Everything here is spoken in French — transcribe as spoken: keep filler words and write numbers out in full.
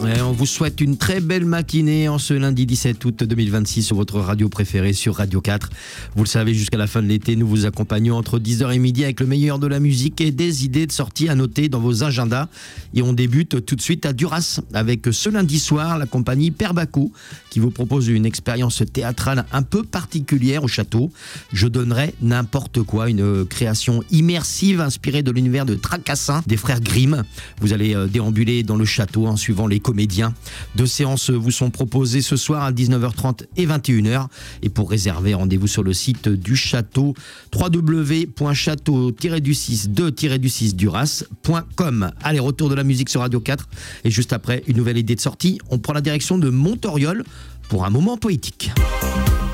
Et on vous souhaite une très belle matinée en ce lundi dix-sept août deux mille vingt-six sur votre radio préférée sur Radio quatre. Vous le savez, jusqu'à la fin de l'été, nous vous accompagnons entre dix heures et midi avec le meilleur de la musique et des idées de sortie à noter dans vos agendas. Et on débute tout de suite à Duras avec ce lundi soir la compagnie Père Bacou qui vous propose une expérience théâtrale un peu particulière au château. Je donnerai n'importe quoi, une création immersive inspirée de l'univers de Tracassin des frères Grimm. Vous allez déambuler dans le château en suivant les comédiens. Deux séances vous sont proposées ce soir à dix-neuf heures trente et vingt et une heures. Et pour réserver, rendez-vous sur le site du château w w w point château tiret du six de tiret du six duras point com. Allez, retour de la musique sur Radio quatre. Et juste après, une nouvelle idée de sortie. On prend la direction de Montoriol pour un moment poétique.